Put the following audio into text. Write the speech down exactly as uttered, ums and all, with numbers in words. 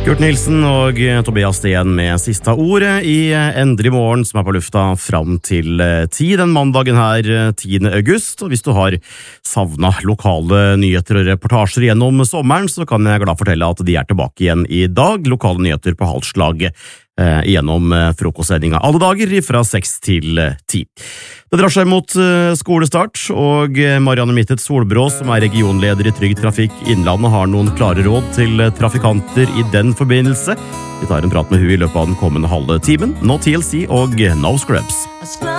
Kurt Nilsen og Tobias Steen med siste ordet i Endre Morgen, som er på lufta fram til ti den mandagen her, tiende august. Og hvis du har savnet lokale nyheter og reportasjer gjennom sommeren, så kan jeg glad fortelle at de er tilbake igjen i dag. Lokale nyheter på halvslag eh, gjennom frokostsendinga alle dager fra seks til ti. Det drar seg mot skolestart, og Marianne Mittet Solbrå, som er regionleder i Trygg Trafikk Innlandet, har noen klare råd til trafikanter i den forbindelse. Vi tar en prat med hun i løpet av den kommende halve timen. No T L C og No Scrubs.